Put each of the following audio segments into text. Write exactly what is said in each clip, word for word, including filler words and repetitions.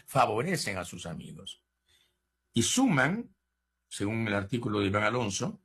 favorecen a sus amigos. Y suman, según el artículo de Iván Alonso,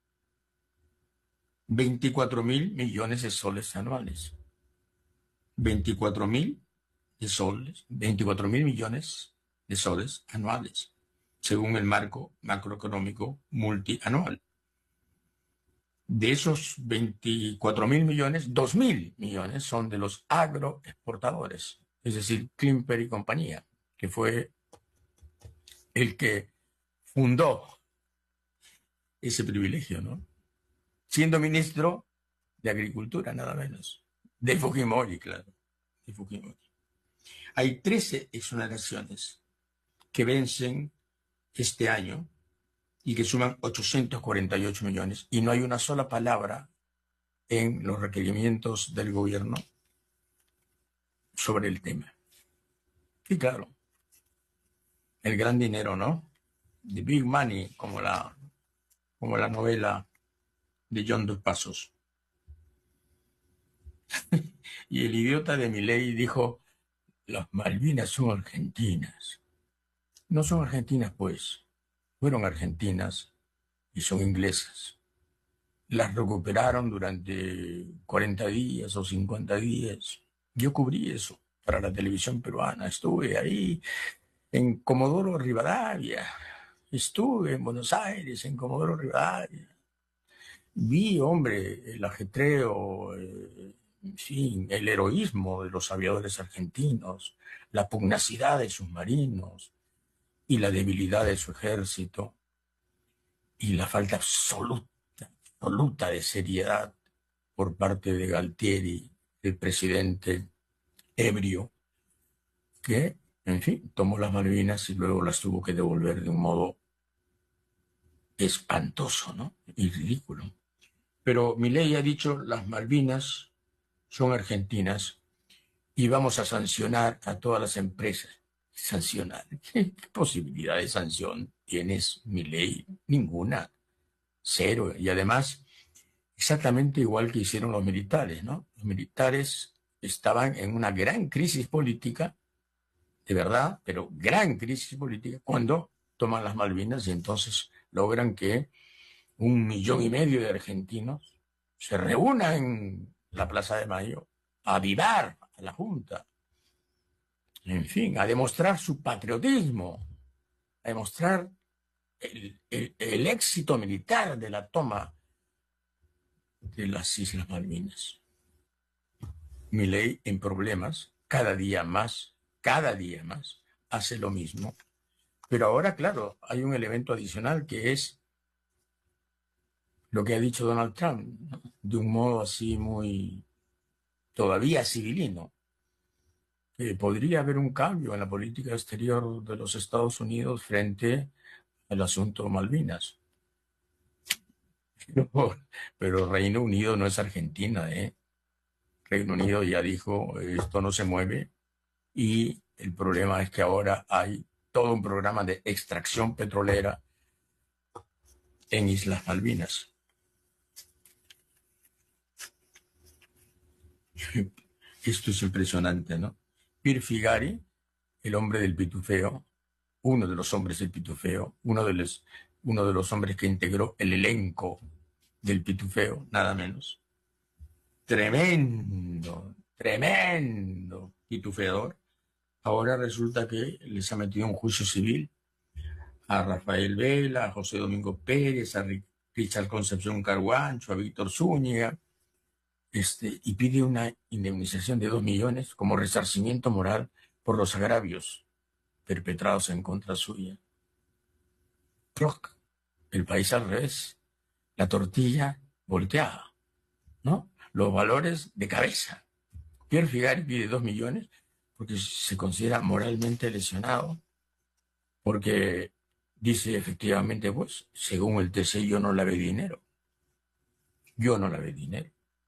veinticuatro mil millones de soles anuales. veinticuatro mil de soles, veinticuatro mil millones de soles anuales, según el marco macroeconómico multianual. De esos veinticuatro mil millones, dos mil millones son de los agroexportadores, es decir, Klimper y compañía, que fue el que fundó ese privilegio, ¿no? Siendo ministro de Agricultura, nada menos, de Fujimori, claro, de Fujimori. Hay trece exoneraciones que vencen este año y que suman ochocientos cuarenta y ocho millones, y no hay una sola palabra en los requerimientos del gobierno sobre el tema. Y claro, el gran dinero, ¿no? The Big Money, como la, como la novela de John Dos Passos. Y el idiota de Milei dijo, las Malvinas son argentinas. No son argentinas, pues. Fueron argentinas y son inglesas. Las recuperaron durante cuarenta días o cincuenta días. Yo cubrí eso para la televisión peruana. Estuve ahí en Comodoro Rivadavia. Estuve en Buenos Aires, en Comodoro Rivadavia. Vi, hombre, el ajetreo, eh, en fin, el heroísmo de los aviadores argentinos, la pugnacidad de sus marinos y la debilidad de su ejército y la falta absoluta, absoluta de seriedad por parte de Galtieri, el presidente ebrio, que, en fin, tomó las Malvinas y luego las tuvo que devolver de un modo espantoso, ¿no? Y ridículo. Pero Milei ha dicho, las Malvinas son argentinas y vamos a sancionar a todas las empresas. ¿Sancionar? ¿Qué, qué posibilidad de sanción tienes, Milei? Ninguna. Cero. Y además, exactamente igual que hicieron los militares, ¿no? Los militares estaban en una gran crisis política, de verdad, pero gran crisis política, cuando toman las Malvinas y entonces logran que un millón y medio de argentinos se reúnan en la Plaza de Mayo a avivar a la Junta, en fin, a demostrar su patriotismo, a demostrar el, el, el éxito militar de la toma de las Islas Malvinas. Milei en problemas, cada día más, cada día más, hace lo mismo. Pero ahora, claro, hay un elemento adicional que es lo que ha dicho Donald Trump, ¿no? De un modo así muy, todavía civilino, que podría haber un cambio en la política exterior de los Estados Unidos frente al asunto Malvinas. Pero, pero Reino Unido no es Argentina, ¿eh? Reino Unido ya dijo, esto no se mueve, y el problema es que ahora hay todo un programa de extracción petrolera en Islas Malvinas. Esto es impresionante, ¿no? Pierre Figari, el hombre del pitufeo, uno de los hombres del pitufeo, uno de los, uno de los hombres que integró el elenco del pitufeo, nada menos. Tremendo, tremendo pitufeador. Ahora resulta que les ha metido un juicio civil a Rafael Vela, a José Domingo Pérez, a Richard Concepción Carguancho, a Víctor Zúñiga, este, y pide una indemnización de dos millones como resarcimiento moral por los agravios perpetrados en contra suya. ¡Proc! El país al revés, la tortilla volteada, ¿no? Los valores de cabeza. Pierre Figari pide dos millones porque se considera moralmente lesionado, porque dice efectivamente, pues, según el T C, yo no lavé dinero. Yo no lavé dinero.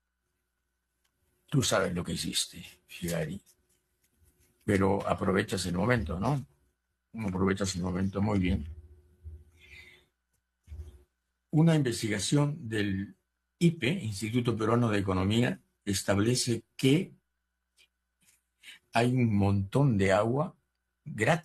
Tú sabes lo que hiciste, Figari. Pero aprovechas el momento, ¿no? Aprovechas el momento muy bien. Una investigación del I P E, Instituto Peruano de Economía, establece que hay un montón de agua gratis